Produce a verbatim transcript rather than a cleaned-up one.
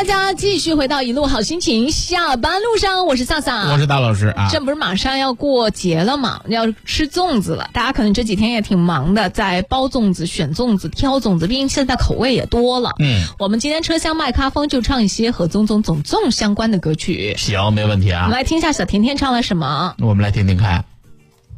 家继续回到一路好心情，下班路上，我是萨萨， 我是大老师啊。 这不是马上要过节了嘛，要吃粽子了，大家可能这几天也挺忙的，在包粽子、选粽子、挑粽子，毕竟现在口味也多了。 嗯， 我们今天车厢麦咖风就唱一些和粽粽粽粽相关的歌曲。 行，没问题啊。 我们来听一下小甜甜唱了什么。 我们来听听看。